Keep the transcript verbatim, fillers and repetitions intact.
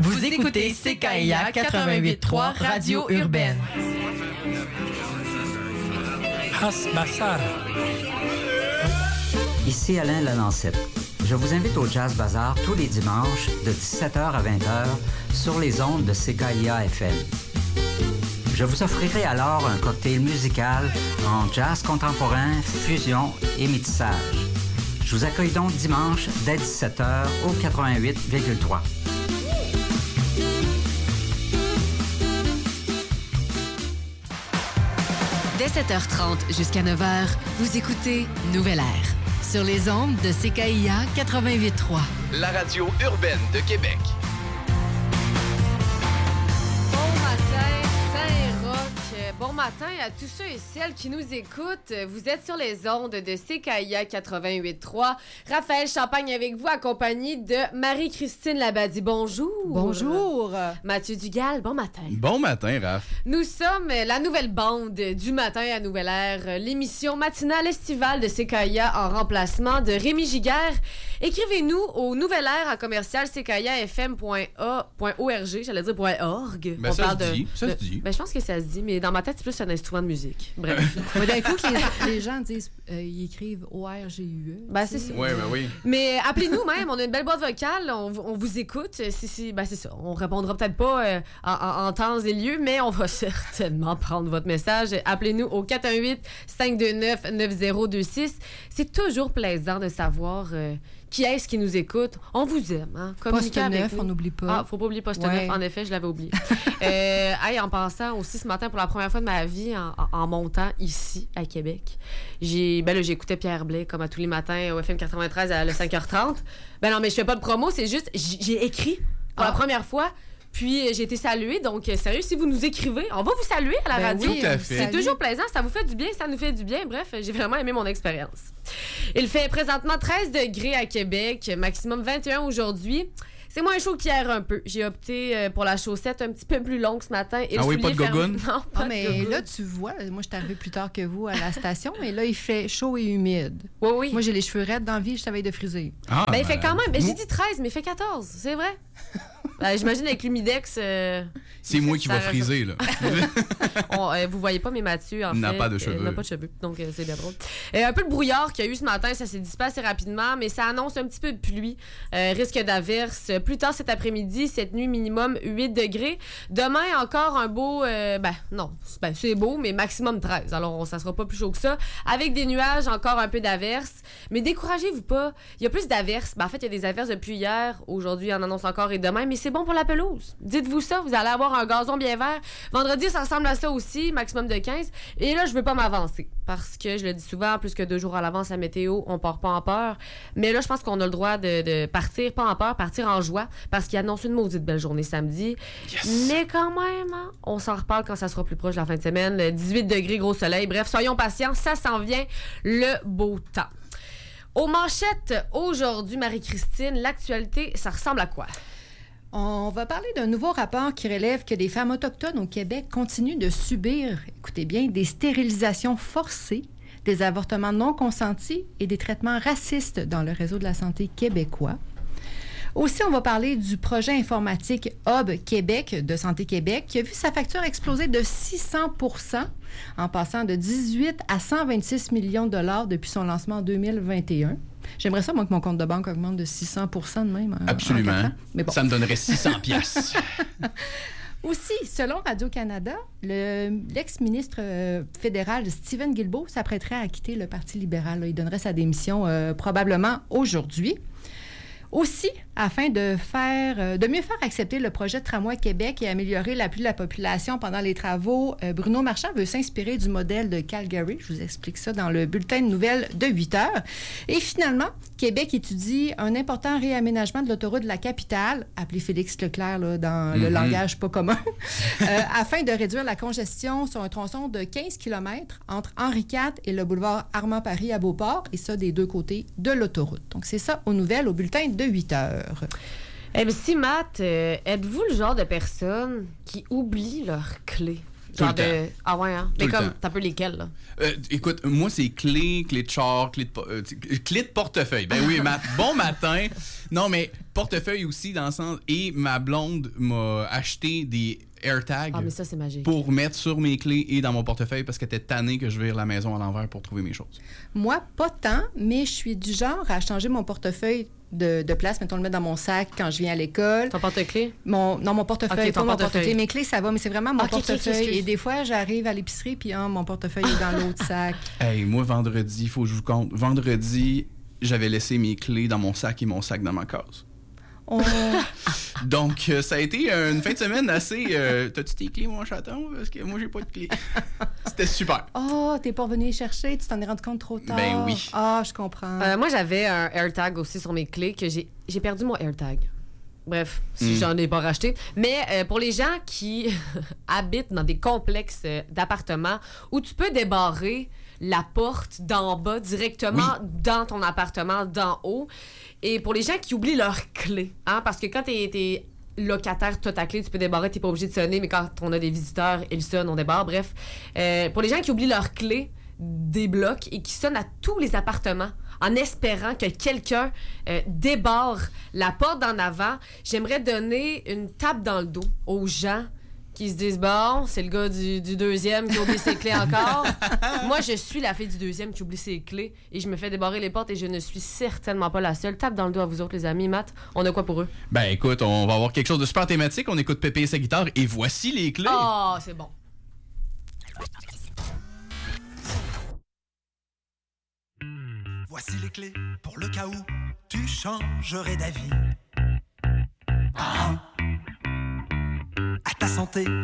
Vous écoutez C K I A quatre-vingt-huit trois Radio Urbaine. Has-Bassar. Ici Alain Lalancette. Je vous invite au Jazz Bazaar tous les dimanches de dix-sept heures à vingt heures sur les ondes de C K I A F M. Je vous offrirai alors un cocktail musical en jazz contemporain, fusion et métissage. Je vous accueille donc dimanche dès dix-sept heures au quatre-vingt-huit virgule trois. Dès sept heures trente jusqu'à neuf heures, vous écoutez Nouvelle Ère sur les ondes de C K I A quatre-vingt-huit trois. La radio urbaine de Québec. Bon matin, Saint-Roch. Bon matin à tous ceux et celles qui nous écoutent. Vous êtes sur les ondes de C K I A quatre-vingt-huit trois. Raphaël Champagne avec vous, accompagné de Marie-Christine Labadie. Bonjour. Bonjour. Mathieu Dugal, bon matin. Bon matin, Raph. Nous sommes la nouvelle bande du matin à Nouvelle Ère, l'émission matinale estivale de C K I A en remplacement de Rémi Giguère. Écrivez-nous au Nouvelle Ère à commercial c k i a f m point org, j'allais dire .org. Ben On ça parle se de, dit, ça de, se dit. Ben je pense que ça se dit, mais dans ma tête, c'est plus un instrument de musique. Bref. Ouais, d'un coup, que les, les gens disent, euh, ils écrivent O R G U E. Ben c'est ça. Oui, ben oui. Mais appelez-nous même, on a une belle boîte vocale, on, on vous écoute. Si, si, ben c'est ça, on répondra peut-être pas euh, en, en, en temps et lieu, mais on va certainement prendre votre message. Appelez-nous au quatre un huit, cinq deux neuf, neuf zéro deux six. C'est toujours plaisant de savoir euh, qui est-ce qui nous écoute. On vous aime, hein? Poste neuf, on n'oublie pas. Ah, faut pas oublier Poste ouais. neuf, en effet, je l'avais oublié. euh, hey, en passant aussi ce matin, pour la première fois de ma vie, en, en montant ici, à Québec, j'ai, ben là, j'écoutais Pierre Blais, comme à tous les matins, au F M quatre-vingt-treize à le cinq heures trente. Ben non, mais je fais pas de promo, c'est juste, j'ai écrit pour ah. la première fois. Puis, j'ai été saluée. Donc, sérieux, si vous nous écrivez, on va vous saluer à la ben radio. Oui, tout à fait. C'est toujours plaisant. Ça vous fait du bien, ça nous fait du bien. Bref, j'ai vraiment aimé mon expérience. Il fait présentement treize degrés à Québec, maximum vingt et un aujourd'hui. C'est moins chaud qu'hier un peu. J'ai opté pour la chaussette un petit peu plus longue ce matin. Et ah oui, pas de gogoune? Non, pas ah, mais de gogoune. là, tu vois, moi, je suis arrivée plus tard que vous à la station, mais là, il fait chaud et humide. Oui, oui. Moi, j'ai les cheveux raides dans la vie, je t'avais de friser. Ah, ben, il fait quand même. Ben, moi... j'ai dit treize, mais il fait quatorze. C'est vrai. Ben, j'imagine avec l'humidex. Euh, c'est moi qui va friser, là. On, euh, vous voyez pas, mais Mathieu, en n'a fait. pas de cheveux. Euh, n'a pas de cheveux. Donc, euh, c'est bien drôle. Euh, un peu de brouillard qu'il y a eu ce matin, ça s'est dissipé assez rapidement, mais ça annonce un petit peu de pluie. Euh, risque d'averse. Plus tard cet après-midi, cette nuit, minimum huit degrés. Demain, encore un beau. Euh, ben, non. Ben, c'est beau, mais maximum treize. Alors, ça sera pas plus chaud que ça. Avec des nuages, encore un peu d'averse. Mais découragez-vous pas. Il y a plus d'averses. Ben, en fait, il y a des averses depuis hier. Aujourd'hui, on annonce encore et demain, mais c'est bon pour la pelouse. Dites-vous ça, vous allez avoir un gazon bien vert. Vendredi, ça ressemble à ça aussi, maximum de quinze. Et là, je veux pas m'avancer parce que, je le dis souvent, plus que deux jours à l'avance, la météo, on part pas en peur. Mais là, je pense qu'on a le droit de, de partir, pas en peur, partir en joie parce qu'il annonce une maudite belle journée samedi. Yes. Mais quand même, hein, on s'en reparle quand ça sera plus proche de la fin de semaine. Le dix-huit degrés, gros soleil. Bref, soyons patients, ça s'en vient, le beau temps. Aux manchettes, aujourd'hui, Marie-Christine, l'actualité, ça ressemble à quoi? On va parler d'un nouveau rapport qui relève que les femmes autochtones au Québec continuent de subir, écoutez bien, des stérilisations forcées, des avortements non consentis et des traitements racistes dans le réseau de la santé québécois. Aussi, on va parler du projet informatique Hub Québec de Santé Québec qui a vu sa facture exploser de six cents pour cent en passant de dix-huit à cent vingt-six millions de dollars depuis son lancement en deux mille vingt et un. J'aimerais ça, moi, que mon compte de banque augmente de six cents pour cent de même. En, Absolument. En Mais bon. Ça me donnerait six cents piastres. Aussi, selon Radio-Canada, le, l'ex-ministre euh, fédéral Stephen Guilbeault s'apprêterait à quitter le Parti libéral. Là. Il donnerait sa démission euh, probablement aujourd'hui. Aussi, afin de faire, de mieux faire accepter le projet de Tramway Québec et améliorer l'appui de la population pendant les travaux, Bruno Marchand veut s'inspirer du modèle de Calgary. Je vous explique ça dans le bulletin de nouvelles de huit heures. Et finalement, Québec étudie un important réaménagement de l'autoroute de la capitale, appelé Félix Leclerc là, dans mm-hmm. le langage pas commun, euh, afin de réduire la congestion sur un tronçon de quinze kilomètres entre Henri quatre et le boulevard Armand-Paris à Beauport, et ça des deux côtés de l'autoroute. Donc, c'est ça aux nouvelles, au bulletin de huit heures. Eh bien, si, Matt, euh, êtes-vous le genre de personne qui oublie leurs clés Tout Genre le de... Ah ouais, hein? Tout Mais le comme, temps. t'as peu lesquels, là? Euh, écoute, moi, c'est clé, clé de char, clé de, po- euh, clé de portefeuille. Ben oui, ma- bon matin. Non, mais portefeuille aussi, dans le sens... Et ma blonde m'a acheté des AirTags Ah, mais ça, c'est magique. pour mettre sur mes clés et dans mon portefeuille parce qu'elle était tannée que je vire la maison à l'envers pour trouver mes choses. Moi, pas tant, mais je suis du genre à changer mon portefeuille de, de place. Mettons, le mettre dans mon sac quand je viens à l'école. Ton porte-clés? Mon, non, mon portefeuille, Ok, ton pas mon portefeuille. portefeuille. Mes clés, ça va, mais c'est vraiment mon Ok, ok, ok, portefeuille. excuse. Et des fois, j'arrive à l'épicerie, puis ah, mon portefeuille est dans l'autre sac. Hey, moi, vendredi, il faut que je vous compte. Vendredi, j'avais laissé mes clés dans mon sac et mon sac dans ma case. On... Donc, euh, ça a été une fin de semaine assez... Euh, T'as-tu tes clés, mon chaton? Parce que moi, j'ai pas de clés. C'était super. Oh, t'es pas revenu les chercher, tu t'en es rendu compte trop tard. Ben oui. Ah, je comprends. Euh, moi, j'avais un AirTag aussi sur mes clés que j'ai j'ai perdu mon AirTag. Bref, si Mm. j'en ai pas racheté. Mais euh, pour les gens qui habitent dans des complexes euh, d'appartements où tu peux débarrer la porte d'en bas directement dans ton appartement d'en haut, et pour les gens qui oublient leurs clés, hein, parce que quand t'es, t'es locataire, t'as ta clé, tu peux débarrer, t'es pas obligé de sonner, mais quand on a des visiteurs, ils sonnent, on débarre, bref. Euh, pour les gens qui oublient leurs clés des blocs et qui sonnent à tous les appartements en espérant que quelqu'un euh, débarre la porte d'en avant, j'aimerais donner une tape dans le dos aux gens qui se disent « Bon, c'est le gars du, du deuxième qui oublie ses clés encore. » Moi, je suis la fille du deuxième qui oublie ses clés et je me fais débarrer les portes et je ne suis certainement pas la seule. Tape dans le dos à vous autres, les amis. Matt, on a quoi pour eux? Ben écoute, on va avoir quelque chose de super thématique. On écoute Pépé et sa guitare et voici les clés. Oh, c'est bon. Voici les clés pour le cas où tu changerais d'avis. Ah. À ta santé.